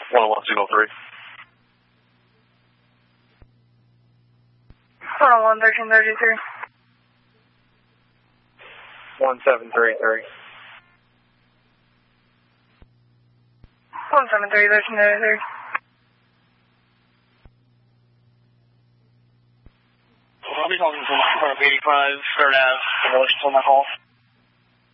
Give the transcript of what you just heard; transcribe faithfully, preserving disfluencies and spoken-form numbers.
one oh one signal three. one oh one, thirteen thirty-three. one seven three three. one seven three, thirteen thirty-three. I'll be calling from eighty-five, third Ave, in relation to my call.